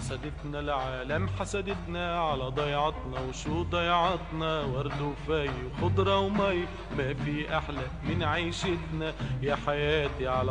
حسدتنا العالم حسدتنا على ضيعتنا، وشو ضيعتنا؟ ورد وفي وخضرة ومي، ما في أحلى من عيشتنا يا حياتي على